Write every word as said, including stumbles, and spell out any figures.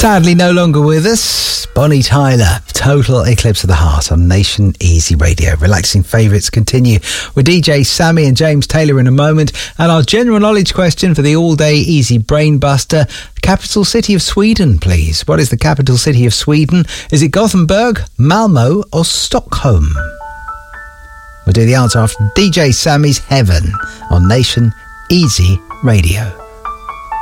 Sadly no longer with us, Bonnie Tyler, Total Eclipse of the Heart on Nation Easy Radio. Relaxing favourites continue with D J Sammy and James Taylor in a moment, and our general knowledge question for the all-day easy brain buster. Capital city of Sweden, please. What is the capital city of Sweden? Is it Gothenburg, Malmo or Stockholm? We'll do the answer after D J Sammy's Heaven on Nation Easy Radio.